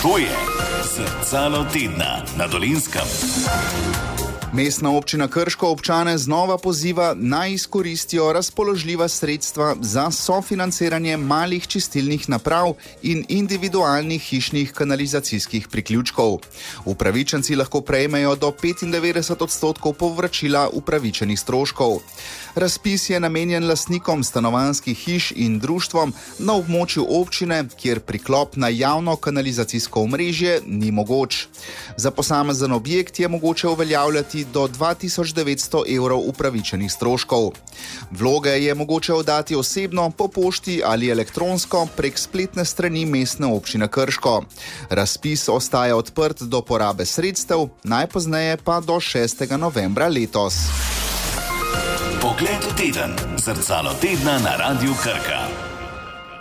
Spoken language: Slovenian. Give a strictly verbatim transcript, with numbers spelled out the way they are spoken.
To je Zrcalo tedna na Dolenjskem. Mestna občina Krško občane znova poziva, naj izkoristijo razpoložljiva sredstva za sofinanciranje malih čistilnih naprav in individualnih hišnih kanalizacijskih priključkov. Upravičenci lahko prejmejo do petindevetdeset odstotkov povračila upravičenih stroškov. Razpis je namenjen lastnikom stanovanjskih hiš in društvom na območju občine, kjer priklop na javno kanalizacijsko omrežje ni mogoč. Za posamezen objekt je mogoče uveljavljati do dva tisoč devetsto evrov upravičenih stroškov. Vloge je mogoče oddati osebno, po pošti ali elektronsko prek spletne strani Mestne občine Krško. Razpis ostaja odprt do porabe sredstev, najpozneje pa do šestega novembra letos. Pogled v teden. Zrcalo tedna na Radiu Krka.